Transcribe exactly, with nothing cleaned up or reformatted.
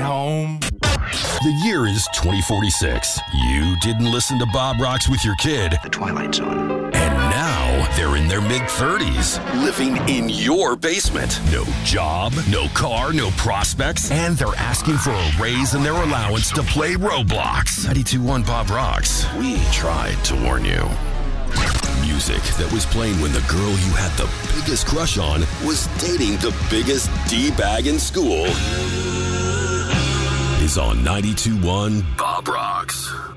home. The year is twenty forty-six. You didn't listen to Bob Rocks with your kid. The Twilight Zone. And now they're in their mid-thirties, living in your basement. No job, no car, no prospects, and they're asking for a raise in their allowance to play Roblox. ninety-two point one Bob Rocks. We tried to warn you. Music that was playing when the girl you had the biggest crush on was dating the biggest D-bag in school is on ninety-two point one Bob Rocks.